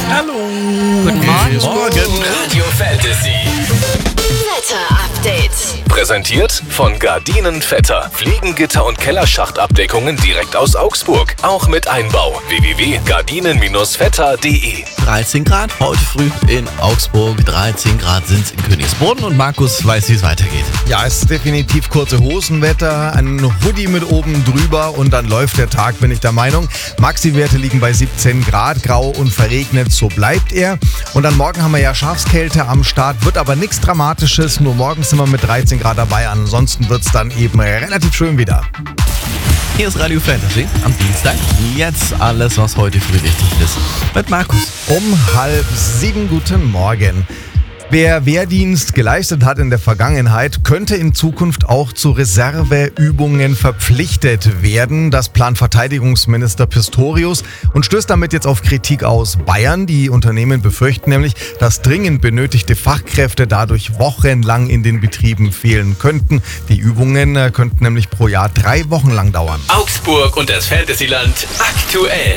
Hallo. Guten Morgen. Radio Fantasy. Wetter-Update. Präsentiert von Gardinen Vetter. Fliegengitter und Kellerschachtabdeckungen direkt aus Augsburg. Auch mit Einbau. www.gardinen-vetter.de. 13 Grad heute früh in Augsburg. 13 Grad sind es in Königsbrunn und Markus weiß, wie es weitergeht. Ja, es ist definitiv kurze Hosenwetter, ein Hoodie mit oben drüber und dann läuft der Tag, bin ich der Meinung. Maxi-Werte liegen bei 17 Grad, grau und verregnet, so bleibt er. Und dann morgen haben wir ja Schafskälte am Start, wird aber nichts Dramatisches, nur morgen sind wir mit 13 Grad dabei, ansonsten wird es dann eben relativ schön wieder. Hier ist Radio Fantasy am Dienstag. Jetzt alles, was heute früh wichtig ist. Mit Markus. Um 6:30, guten Morgen. Wer Wehrdienst geleistet hat in der Vergangenheit, könnte in Zukunft auch zu Reserveübungen verpflichtet werden. Das plant Verteidigungsminister Pistorius und stößt damit jetzt auf Kritik aus Bayern. Die Unternehmen befürchten nämlich, dass dringend benötigte Fachkräfte dadurch wochenlang in den Betrieben fehlen könnten. Die Übungen könnten nämlich pro Jahr 3 Wochen lang dauern. Augsburg und das Fantasyland aktuell.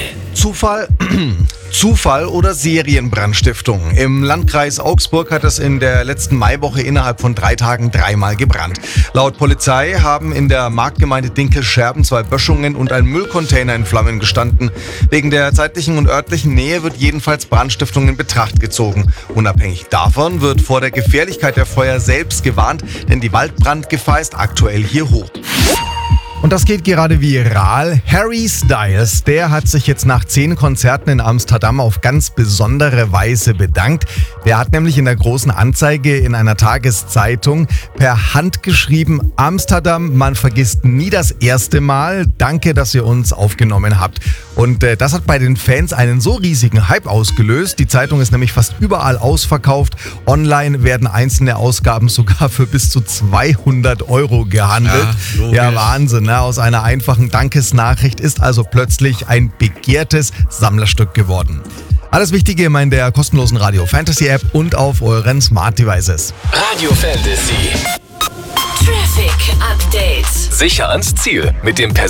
Zufall oder Serienbrandstiftung. Im Landkreis Augsburg hat es in der letzten Maiwoche innerhalb von 3 Tagen 3-mal gebrannt. Laut Polizei haben in der Marktgemeinde Dinkelscherben 2 Böschungen und ein Müllcontainer in Flammen gestanden. Wegen der zeitlichen und örtlichen Nähe wird jedenfalls Brandstiftung in Betracht gezogen. Unabhängig davon wird vor der Gefährlichkeit der Feuer selbst gewarnt, denn die Waldbrandgefahr ist aktuell hier hoch. Und das geht gerade viral. Harry Styles, der hat sich jetzt nach 10 Konzerten in Amsterdam auf ganz besondere Weise bedankt. Der hat nämlich in der großen Anzeige in einer Tageszeitung per Hand geschrieben: Amsterdam, man vergisst nie das erste Mal. Danke, dass ihr uns aufgenommen habt. Und das hat bei den Fans einen so riesigen Hype ausgelöst. Die Zeitung ist nämlich fast überall ausverkauft. Online werden einzelne Ausgaben sogar für bis zu 200 € gehandelt. Ja, Wahnsinn. Aus einer einfachen Dankesnachricht ist also plötzlich ein begehrtes Sammlerstück geworden. Alles Wichtige in der kostenlosen Radio Fantasy App und auf euren Smart Devices. Radio Fantasy. Traffic Update. Sicher ans Ziel mit dem